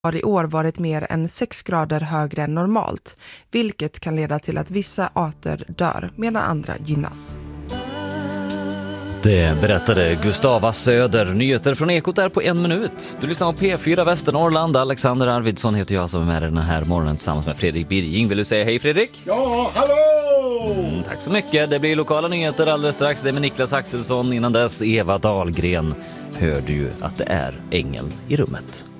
har i år varit mer än 6 grader högre än normalt, vilket kan leda till att vissa arter dör medan andra gynnas. Det berättade Gustava Söder. Nyheter från Ekot är på 1 minut. Du lyssnar på P4 Västernorrland. Alexander Arvidsson heter jag som är med den här morgonen tillsammans med Fredrik Birging. Vill du säga hej, Fredrik? Ja, hallå! Tack så mycket. Det blir lokala nyheter alldeles strax. Det är med Niklas Axelsson. Innan dess Eva Dahlgren. Hör du att det är ängel i rummet.